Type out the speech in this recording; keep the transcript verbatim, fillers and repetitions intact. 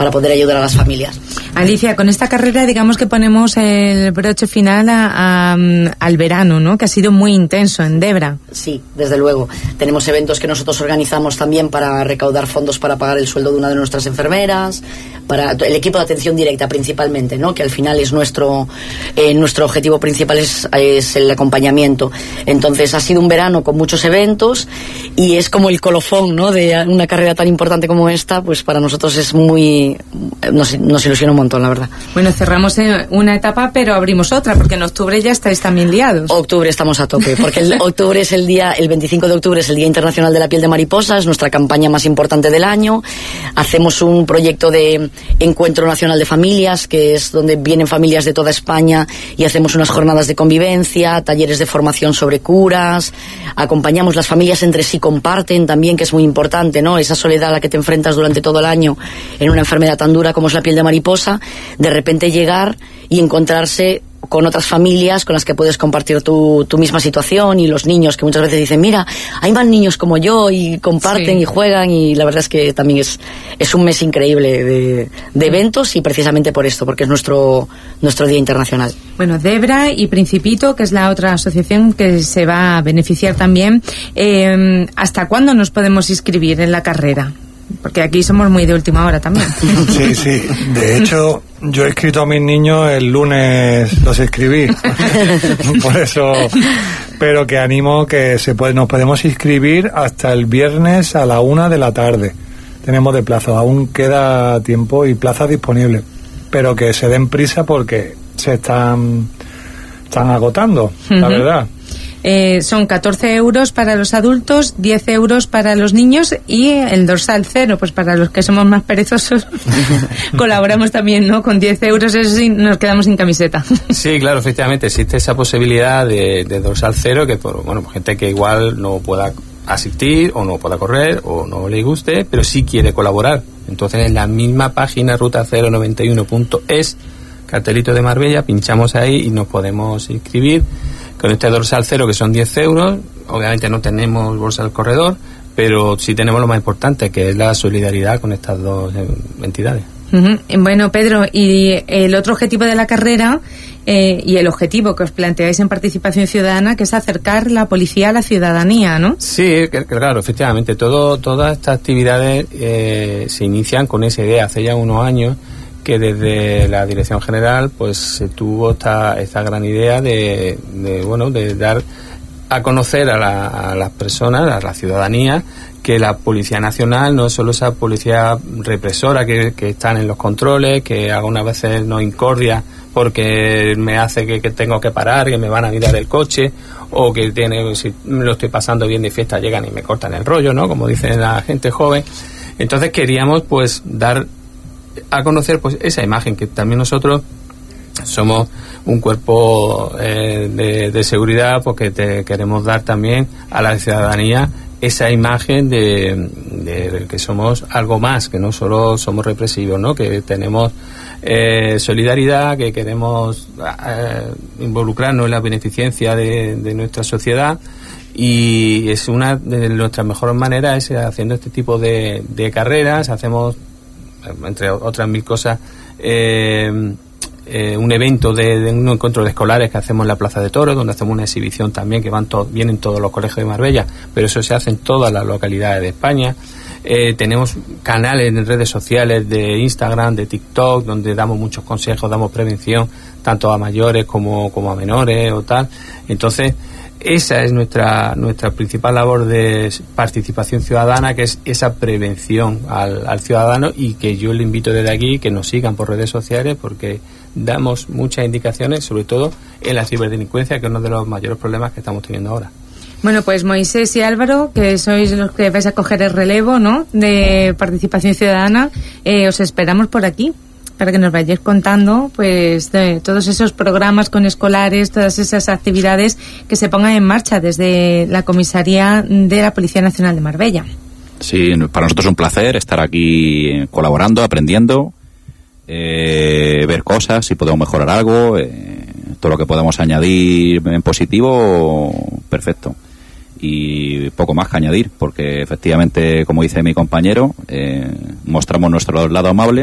para poder ayudar a las familias. Alicia, con esta carrera digamos que ponemos el broche final a, a, al verano, ¿no? Que ha sido muy intenso en Debra. Sí, desde luego. Tenemos eventos que nosotros organizamos también para recaudar fondos para pagar el sueldo de una de nuestras enfermeras, para el equipo de atención directa principalmente, ¿no? Que al final es nuestro eh, nuestro objetivo principal es, es el acompañamiento. Entonces ha sido un verano con muchos eventos y es como el colofón, ¿no? De una carrera tan importante como esta, pues para nosotros es muy nos, nos ilusiona un montón, la verdad. Bueno, cerramos una etapa pero abrimos otra, porque en octubre ya estáis también liados. Octubre estamos a tope, porque el octubre es el día, el veinticinco de octubre es el Día Internacional de la Piel de Mariposa, es nuestra campaña más importante del año. Hacemos un proyecto de Encuentro Nacional de Familias, que es donde vienen familias de toda España y hacemos unas jornadas de convivencia, talleres de formación sobre curas, acompañamos, las familias entre sí comparten también, que es muy importante, ¿no? Esa soledad a la que te enfrentas durante todo el año en una enfermedad tan dura como es la piel de mariposa, de repente llegar y encontrarse con otras familias con las que puedes compartir tu, tu misma situación, y los niños que muchas veces dicen, mira, hay más niños como yo, y comparten, sí, y juegan, y la verdad es que también es, es un mes increíble de, de eventos, y precisamente por esto, porque es nuestro, nuestro Día Internacional. Bueno, Debra y Principito, que es la otra asociación que se va a beneficiar también, eh, ¿hasta cuándo nos podemos inscribir en la carrera? Porque aquí somos muy de última hora también. Sí, sí. De hecho, yo he escrito a mis niños el lunes, los escribí. Por eso, pero que animo que se puede, nos podemos inscribir hasta el viernes a la una de la tarde. Tenemos de plazo, aún queda tiempo y plazas disponibles. Pero que se den prisa porque se están, están agotando, uh-huh. la verdad. Eh, son catorce euros para los adultos, diez euros para los niños, y el dorsal cero, pues para los que somos más perezosos colaboramos también, ¿no? Con diez euros, eso sí, nos quedamos sin camiseta. Sí, claro, efectivamente existe esa posibilidad de, de dorsal cero, que por, bueno, gente que igual no pueda asistir o no pueda correr o no le guste, pero sí quiere colaborar. Entonces en la misma página ruta cero noventa y uno punto es, cartelito de Marbella, pinchamos ahí y nos podemos inscribir con este dorsal cero, que son diez euros. Obviamente no tenemos bolsa del corredor, pero sí tenemos lo más importante, que es la solidaridad con estas dos entidades. Uh-huh. Bueno, Pedro, y el otro objetivo de la carrera eh, y el objetivo que os planteáis en Participación Ciudadana, que es acercar la policía a la ciudadanía, ¿no? Sí, claro, efectivamente. Todo, todas estas actividades eh, se inician con esa idea. Hace ya unos años que desde la Dirección General pues se tuvo esta, esta gran idea de, de bueno de dar a conocer a, la, a las personas, a la ciudadanía, que la Policía Nacional no es solo esa policía represora que, que están en los controles, que algunas veces nos incordia porque me hace que, que tengo que parar, que me van a mirar el coche, o que tiene, si lo estoy pasando bien de fiesta, llegan y me cortan el rollo, ¿no? Como dicen la gente joven. Entonces queríamos pues dar a conocer pues esa imagen, que también nosotros somos un cuerpo eh, de, de seguridad, porque te queremos dar también a la ciudadanía esa imagen de, de que somos algo más, que no solo somos represivos, ¿no? Que tenemos eh, solidaridad, que queremos eh, involucrarnos en la beneficencia de, de nuestra sociedad, y es una de nuestras mejores maneras es haciendo este tipo de, de carreras. Hacemos, entre otras mil cosas, eh, eh, un evento de, de un encuentro de escolares que hacemos en la Plaza de Toros, donde hacemos una exhibición también, que van to- vienen todos los colegios de Marbella, pero eso se hace en todas las localidades de España. Eh, tenemos canales en redes sociales de Instagram, de TikTok, donde damos muchos consejos, damos prevención tanto a mayores como, como a menores o tal. Entonces esa es nuestra nuestra principal labor de participación ciudadana, que es esa prevención al, al ciudadano, y que yo le invito desde aquí que nos sigan por redes sociales, porque damos muchas indicaciones, sobre todo en la ciberdelincuencia, que es uno de los mayores problemas que estamos teniendo ahora. Bueno, pues Moisés y Álvaro, que sois los que vais a coger el relevo, ¿no?, de Participación Ciudadana, eh, os esperamos por aquí, para que nos vayáis contando pues de todos esos programas con escolares, todas esas actividades que se pongan en marcha desde la Comisaría de la Policía Nacional de Marbella. Sí, para nosotros es un placer estar aquí colaborando, aprendiendo, eh, ver cosas, si podemos mejorar algo, eh, todo lo que podamos añadir en positivo, perfecto. Y poco más que añadir, porque efectivamente, como dice mi compañero, eh, mostramos nuestro lado amable